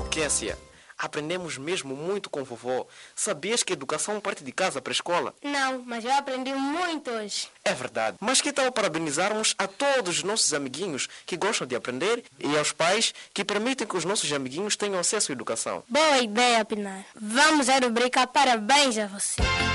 Kécia, aprendemos mesmo muito com vovó. Sabias que educação parte de casa para a escola? Não, mas eu aprendi muito hoje. É verdade. Mas que tal parabenizarmos a todos os nossos amiguinhos que gostam de aprender e aos pais que permitem que os nossos amiguinhos tenham acesso à educação? Boa ideia, Pinar. Vamos à rubrica Parabéns a você.